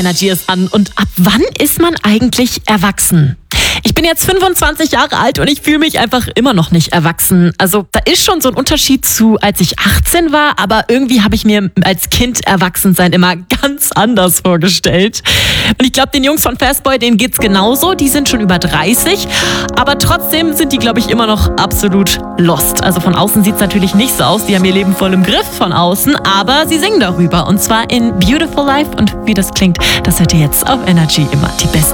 Energy ist an. Und ab wann ist man eigentlich erwachsen? Ich bin jetzt 25 Jahre alt und ich fühle mich einfach immer noch nicht erwachsen. Also da ist schon so ein Unterschied zu, als ich 18 war, aber irgendwie habe ich mir als Kind Erwachsensein immer ganz anders vorgestellt. Und ich glaube, den Jungs von Fastboy, denen geht's genauso. Die sind schon über 30, aber trotzdem sind die, glaube ich, immer noch absolut lost. Also von außen sieht's natürlich nicht so aus. Die haben ihr Leben voll im Griff von außen, aber sie singen darüber. Und zwar in Beautiful Life. Und wie das klingt, das hört ihr jetzt auf Energy immer. Die besten